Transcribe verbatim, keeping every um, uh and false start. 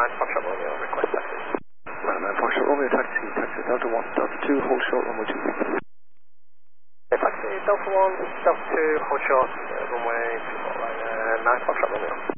nine Foxtrot Romeo, request taxi. nine Foxtrot Romeo, taxi, taxi Delta one, Delta two, hold short, runway two. Okay, taxi Delta one, Delta two, hold short, uh, runway two, right, uh, nine Foxtrot Romeo.